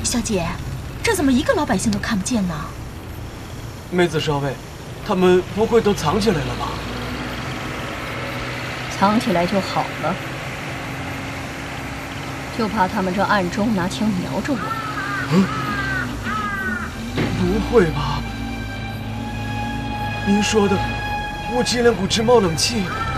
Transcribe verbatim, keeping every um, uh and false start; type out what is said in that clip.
小姐，这怎么一个老百姓都看不见呢？ 梅子少尉，他们不会都藏起来了吧？ 藏起来就好了，就怕他们这暗中拿枪瞄着我。 嗯，不会吧？您说的，我脊梁骨直冒冷气，